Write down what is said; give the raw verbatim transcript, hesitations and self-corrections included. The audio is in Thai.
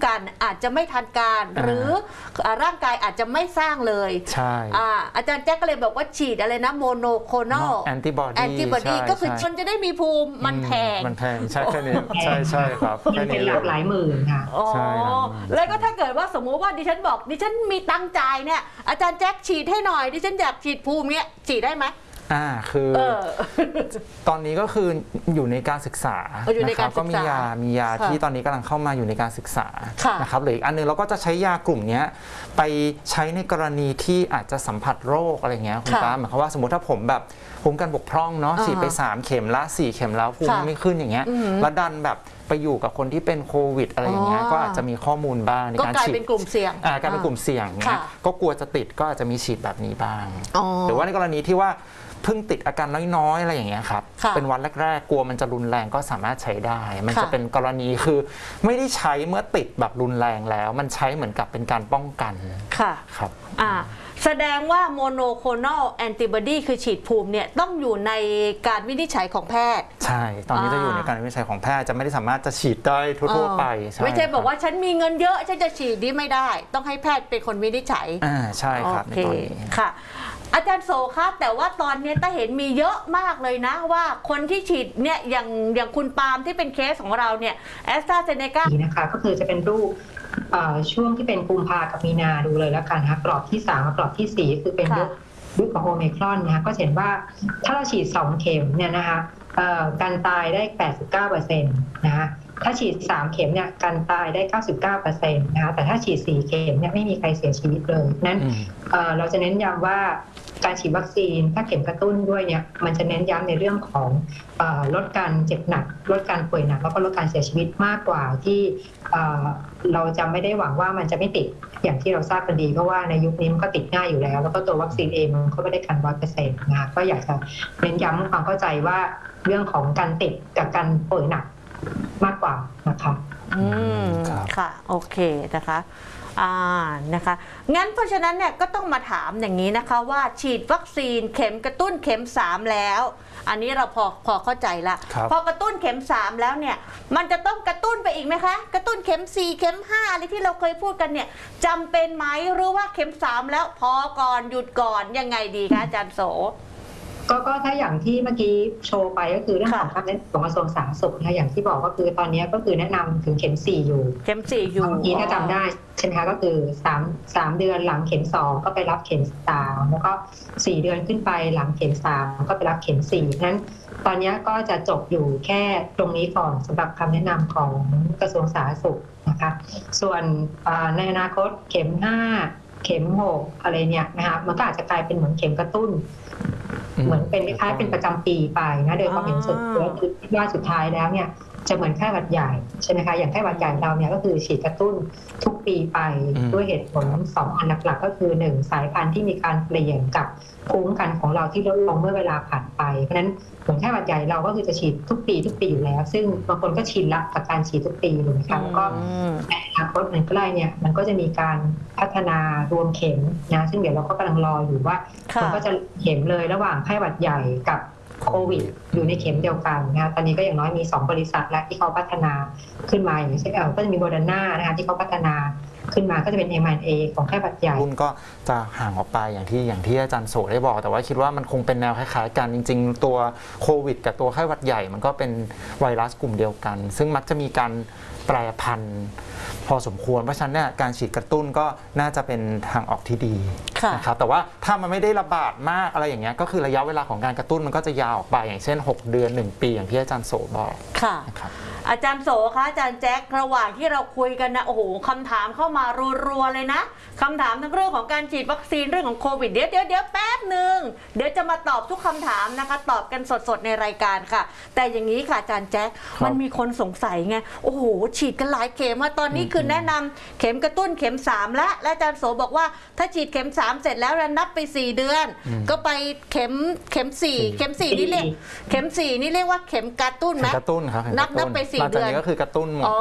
กันอาจจะไม่ทันการหรือร่างกายอาจจะไม่สร้างเลยใช่อ่าอาจารย์แจ็คก็เลยบอกว่าฉีดอะไรนะโมโนโคลนอลแอนติบอดีแอนติบอดีก็คือมันจะได้มีภูมิมันแพงมันแพงใช่แค่นี้ใช่ใช่ครับแค่นี้เป็นหลักหลายหมื่นค่ะอ๋อแล้วก็ถ้าเกิดว่าสมมุติว่าดิฉันบอกดิฉันมีตังจ่ายเนี่ยอาจารย์แจ็คฉีดให้หน่อยดิฉันอยากฉีดภูมิเนี้ยฉีดได้ไหมอ่าคือตอนนี้ก็คืออยู่ในการศึกษานะครับก็มียามียาที่ตอนนี้กำลังเข้ามาอยู่ในการศึกษานะครับหรืออีกอันนึงเราก็จะใช้ยากลุ่มนี้ไปใช้ในกรณีที่อาจจะสัมผัสโรคอะไรเงี้ยคุณตาหมายความว่าสมมติถ้าผมแบบภูมิกันบกพร่องเนาะฉีดไปสามเข็มละสี่เข็มแล้วภูมิไม่ขึ้นอย่างเงี้ยแล้วดันแบบไปอยู่กับคนที่เป็นโควิดอะไรอย่างเงี้ยก็อาจจะมีข้อมูลบ้างในการฉีดก็กลายเป็นกลุ่มเสี่ยงอ่ากลายเป็นกลุ่มเสี่ยงเงี้ยก็กลัวจะติดก็อาจจะมีฉีดแบบนี้บ้างหรือว่าในกรณีที่ว่าเพิ่งติดอาการน้อยๆอะไรอย่างเงี้ยครับเป็นวันแรกๆกลัวมันจะรุนแรงก็สามารถใช้ได้มันจะเป็นกรณีคือไม่ได้ใช้เมื่อติดแบบรุนแรงแล้วมันใช้เหมือนกับเป็นการป้องกันค่ะครับอ่าแสดงว่าโมโนโคลนอลแอนติบอดีคือฉีดภูมิเนี่ยต้องอยู่ในการวินิจฉัยของแพทย์ใช่ตอนนี้จะอยู่ในการวินิจฉัยของแพทย์จะไม่ได้สามารถจะฉีดได้ทั่วๆไปไม่ใช่บอกว่าฉันมีเงินเยอะฉันจะฉีดดีไม่ได้ต้องให้แพทย์เป็นคนวินิจฉัยอ่าใช่ครับในตอนนี้ค่ะอาจารย์โสครับแต่ว่าตอนนี้ต้าเห็นมีเยอะมากเลยนะว่าคนที่ฉีดเนี่ยอย่างอย่างคุณปาล์มที่เป็นเคสของเราเนี่ยแอสตราเซเนกานะคะก็คือจะเป็นรูปช่วงที่เป็นกุมภากับมีนาดูเลยแล้วกันนะคะกรอบที่สามกับกรอบที่สี่คือเป็นรูปรูปของโอไมครอนนะคะก็เห็นว่าถ้าเราฉีดสองเข็มเนี่ยนะคะการตายได้ แปดสิบเก้าเปอร์เซ็นต์ นะคะถ้าฉีดสามเข็มเนี่ยการตายได้ เก้าสิบเก้าเปอร์เซ็นต์ นะคะแต่ถ้าฉีดสี่เข็มเนี่ยไม่มีใครเสียชีวิตเลยนั้นเราจะเน้นย้ำว่าการฉีดวัคซีนถ้าเข็มกระตุ้นด้วยเนี่ยมันจะเน้นย้ำในเรื่องของเอ่อลดการเจ็บหนักลดการป่วยหนักแล้วก็ลดการเสียชีวิตมากกว่าที่เอ่อเราจะไม่ได้หวังว่ามันจะไม่ติดอย่างที่เราทราบกันดีเพราะว่าในยุคนี้มันก็ติดง่ายอยู่แล้วแล้วก็ตัววัคซีนเองมันก็ไม่ได้กันร้อยเปอร์เซ็นต์นะคะก็อยากจะเน้นย้ำความเข้าใจว่าเรื่องของการติดกับการป่วยหนักมากกว่านะคะอืมค่ะโอเคนะคะอ่านะคะงั้นเพราะฉะนั้นเนี่ยก็ต้องมาถามอย่างนี้นะคะว่าฉีดวัคซีนเข็มกระตุ้นเข็มสามแล้วอันนี้เราพอพอเข้าใจละพอกระตุ้นเข็มสามแล้วเนี่ยมันจะต้องกระตุ้นไปอีกไหมคะกระตุ้นเข็มสี่เข็มห้าอะไรที่เราเคยพูดกันเนี่ยจำเป็นไหมหรือว่าเข็มสามแล้วพอก่อนหยุดก่อนยังไงดีคะอาจารย์โสก็ก็ถ้าอย่างที่เมื่อกี้โชว์ไปก็คือเรื่องของคำแนะนำของกระทรวงสาธารณสุขนะคะอย่างที่บอกก็คือตอนนี้ก็คือแนะนำถึงเข็มสี่อยู่เข็มสี่อยู่เมื่อกี้ถ้าจำได้ใช่ไหมคะก็คือสาม สามเดือนหลังเข็มสองก็ไปรับเข็มสามแล้วก็สี่เดือนขึ้นไปหลังเข็มสามก็ไปรับเข็มสี่นั้นตอนนี้ก็จะจบอยู่แค่ตรงนี้ก่อนสำหรับคำแนะนำของกระทรวงสาธารณสุขนะคะส่วนในอนาคตเข็มห้าเข็มหกอะไรเนี่ยนะคะมันก็อาจจะกลายเป็นเหมือนเข็มกระตุ้นเหมือนเป็นคล้ายๆเป็นประจำปีไปนะโดยความเห็นส่วนตัวคือว่าสุดท้ายแล้วเนี่ยจะเหมือนไข้หวัดใหญ่ใช่ไหมคะอย่างไข้หวัดใหญ่เราเนี่ยก็คือฉีดกระตุ้นทุกปีไปด้วยเหตุผลสองอันหลักๆก็คือหนึ่งสายพันธุ์ที่มีการเปลี่ยนกับภูมิคุ้มกันของเราที่ลดลงเมื่อเวลาผ่านไปเพราะฉะนั้นเหมือนไข้หวัดใหญ่เราก็คือจะฉีดทุกปีทุกปีอยู่แล้วซึ่งบางคนก็ชินละกับการฉีดทุกปีเลยนะคะแล้วก็ในอนาคตมันใกล้เนี่ยมันก็จะมีการพัฒนารวมเข็มนะซึ่งเดี๋ยวเราก็กำลังรออยู่ว่ามันก็จะเข็มเลยระหว่างไข้หวัดใหญ่กับโควิดอยู่ในเข็มเดียวกันนะคะตอนนี้ก็อย่างน้อยมีสองบริษัทแล้วที่เขาพัฒนาขึ้นมาอย่างเช่นก็จะมีโมเดอร์นานะคะที่เขาพัฒนาขึ้นมาก็จะเป็น เอ็ม อาร์ เอ็น เอ ของไข้หวัดใหญ่รุ่นก็จะห่างออกไปอย่างที่อย่างที่อาจารย์โสได้บอกแต่ว่าคิดว่ามันคงเป็นแนวคล้ายๆกันจริงๆตัวโควิดกับตัวไข้หวัดใหญ่มันก็เป็นไวรัสกลุ่มเดียวกันซึ่งมักจะมีการแปรพันธุ์พอสมควรเพราะฉะนั้นเนี่ยการฉีดกระตุ้นก็น่าจะเป็นทางออกที่ดีนะครับแต่ว่าถ้ามันไม่ได้ระบาดมากอะไรอย่างเงี้ยก็คือระยะเวลาของการกระตุ้นมันก็จะยาวออกไปอย่างเช่นหกเดือนหนึ่งปีอย่างที่อาจารย์โสบอกค่ะอาจารย์โสคะอาจารย์แจ็คระหว่างที่เราคุยกันนะโอ้โหคำถามเข้ามารัวๆเลยนะคำถามทั้งเรื่องของการฉีดวัคซีนเรื่องของโควิดเดี๋ยวเดี๋ยวเดี๋ยวแป๊บหนึ่งเดี๋ยวจะมาตอบทุกคำถามนะคะตอบกันสดๆในรายการค่ะแต่อย่างนี้ค่ะอาจารย์แจ็คมันมีคนสงสัยไงโอ้โหฉีดกันหลายเข็มมาตอนนี้คือแนะนำเข็มกระตุ้นเข็มสามและและอาจารย์โสบอกว่าถ้าฉีดเข็มสามเสร็จแล้วนับไปสี่เดือนก็ไปเข็มเข็มสี่เข็มสี่นี่เรียกเข็มสี่นี่เรียกว่าเข็มกระตุ้นไหมกระตุ้นครับนับนับไปสี่เดือนก็คือกระตุ้นหมด